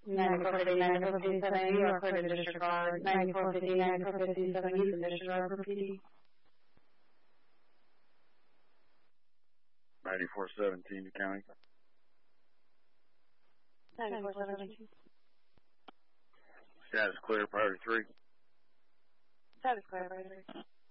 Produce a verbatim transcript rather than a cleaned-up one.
ninety-four fifty, ninety-four fifty-seven, you are clear to disregard. ninety-four fifty, ninety-four fifty-seven, you can disregard for P D. ninety-four seventeen, county. ninety-four seventeen. Status clear, priority three. Status clear, priority three.